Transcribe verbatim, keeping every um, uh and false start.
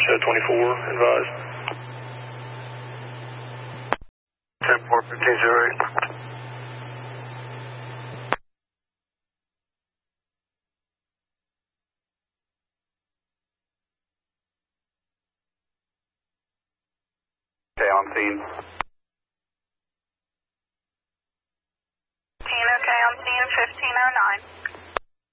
uh, twenty-four, advised. ten four, fifteen zero eight. Okay, on scene.